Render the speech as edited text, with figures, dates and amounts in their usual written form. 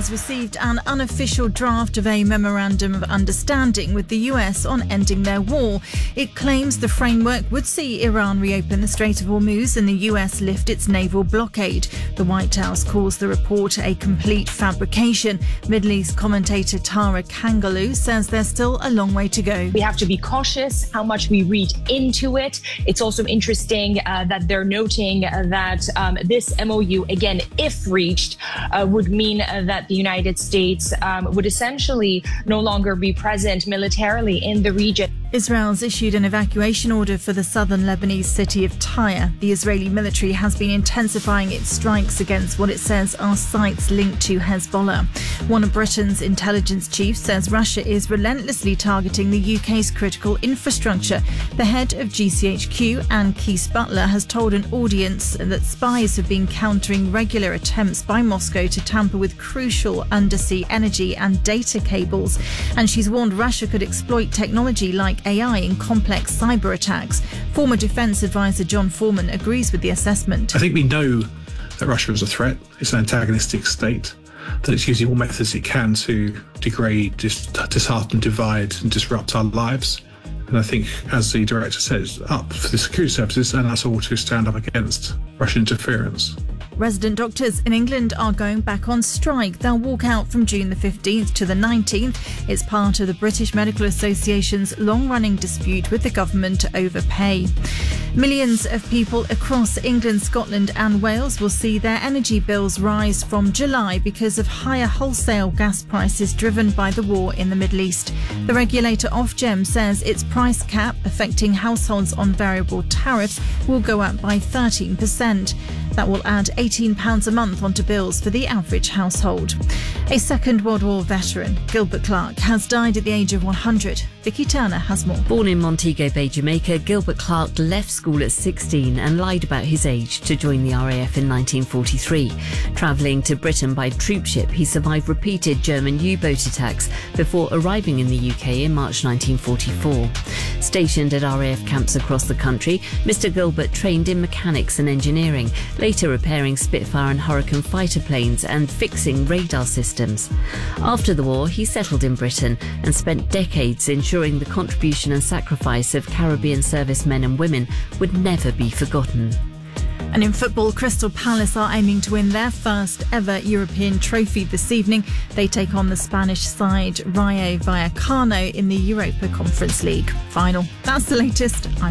has received an unofficial draft of a memorandum of understanding with the US on ending their war. It claims the framework would see Iran reopen the Strait of Hormuz and the US lift its naval blockade. The White House calls the report a complete fabrication. Middle East commentator Tara Kangaloo says there's still a long way to go. We have to be cautious how much we read into it. It's also interesting that they're noting that this MOU, again, if reached, would mean that the United States would essentially no longer be present militarily in the region. Israel's issued an evacuation order for the southern Lebanese city of Tyre. The Israeli military has been intensifying its strikes against what it says are sites linked to Hezbollah. One of Britain's intelligence chiefs says Russia is relentlessly targeting the UK's critical infrastructure. The head of GCHQ, Anne Keith Butler, has told an audience that spies have been countering regular attempts by Moscow to tamper with crucial undersea energy and data cables. And she's warned Russia could exploit technology like AI in complex cyber attacks. Former Defence Advisor John Foreman agrees with the assessment. I think we know that Russia is a threat. It's an antagonistic state, that it's using all methods it can to degrade, dishearten, divide and disrupt our lives. And I think, as the director says, up for the security services and us all to stand up against Russian interference. Resident doctors in England are going back on strike. They'll walk out from June the 15th to the 19th. It's part of the British Medical Association's long-running dispute with the government over pay. Millions of people across England, Scotland and Wales will see their energy bills rise from July because of higher wholesale gas prices driven by the war in the Middle East. The regulator Ofgem says its price cap affecting households on variable tariffs will go up by 13%. That will add £18 a month onto bills for the average household. A Second World War veteran, Gilbert Clark, has died at the age of 100. Vicky Turner has more. Born in Montego Bay, Jamaica, Gilbert Clark left school at 16 and lied about his age to join the RAF in 1943. Travelling to Britain by troopship, he survived repeated German U-boat attacks before arriving in the UK in March 1944. Stationed at RAF camps across the country, Mr Gilbert trained in mechanics and engineering, later repairing Spitfire and Hurricane fighter planes and fixing radar systems. After the war, he settled in Britain and spent decades ensuring the contribution and sacrifice of Caribbean servicemen and women would never be forgotten. And in football, Crystal Palace are aiming to win their first ever European trophy this evening. They take on the Spanish side Rayo Vallecano in the Europa Conference League final. That's the latest.